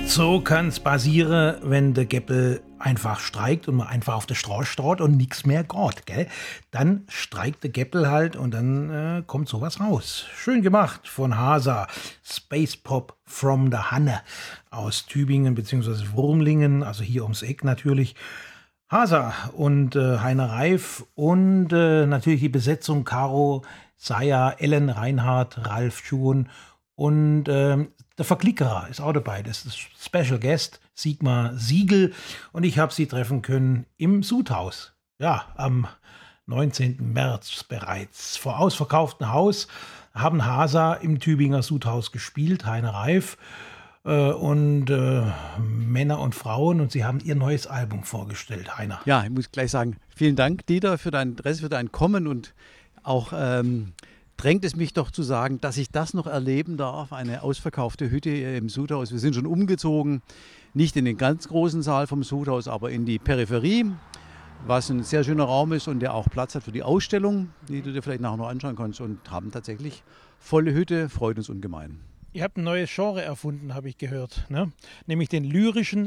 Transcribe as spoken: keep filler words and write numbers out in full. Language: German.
So kann's passieren, wenn der Geppel einfach streikt und man einfach auf der Straße steht und nichts mehr geht, gell? Dann streikt der Geppel halt und dann äh, kommt sowas raus. Schön gemacht von Hasa. Space Pop from the Hanne aus Tübingen bzw. Wurmlingen, also hier ums Eck natürlich. Hasa und äh, Heiner Reif und äh, natürlich die Besetzung Caro, Saya, Ellen Reinhardt, Ralf Schuhn und ähm, der Verklickerer ist auch dabei. Das ist Special Guest Sigmar Siegel und ich habe sie treffen können im Sudhaus. Ja, am neunzehnten März bereits. Vor ausverkauftem Haus haben Hasa im Tübinger Sudhaus gespielt, Heiner Reif äh, und äh, Männer und Frauen, und sie haben ihr neues Album vorgestellt, Heiner. Ja, ich muss gleich sagen, vielen Dank, Dieter, für dein Interesse, für dein Kommen, und auch ähm, drängt es mich doch zu sagen, dass ich das noch erleben darf, eine ausverkaufte Hütte im Sudhaus. Wir sind schon umgezogen, nicht in den ganz großen Saal vom Sudhaus, aber in die Peripherie, was ein sehr schöner Raum ist und der auch Platz hat für die Ausstellung, die du dir vielleicht nachher noch anschauen kannst, und haben tatsächlich volle Hütte, freut uns ungemein. Ihr habt ein neues Genre erfunden, habe ich gehört, ne? Nämlich den lyrischen